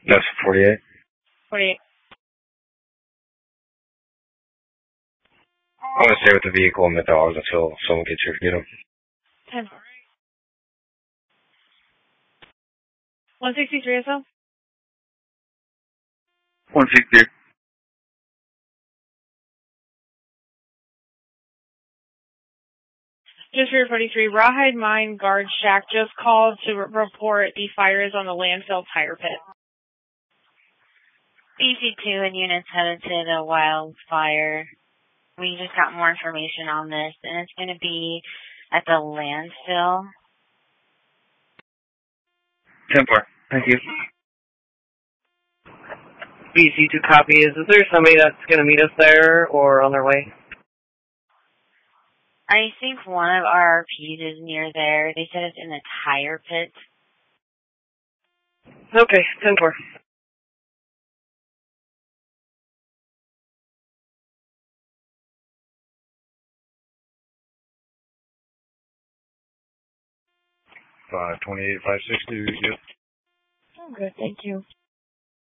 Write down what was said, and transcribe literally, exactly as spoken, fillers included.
That's forty-eight. forty-eight. I'm going to stay with the vehicle and the dogs until someone gets here to get them. ten. one sixty-three S L? one sixty-three. Just for forty-three, Rawhide Mine Guard Shack just called to re- report the fires on the landfill tire pit. B C two and units headed to the wildfire. We just got more information on this, and it's going to be at the landfill. ten four. Thank you. B C two copy. Is there somebody that's going to meet us there or on their way? I think one of our R Ps is near there. They said it's in the tire pit. Okay, ten four. five twenty-eight, five sixty, yep. Oh, good, thank you.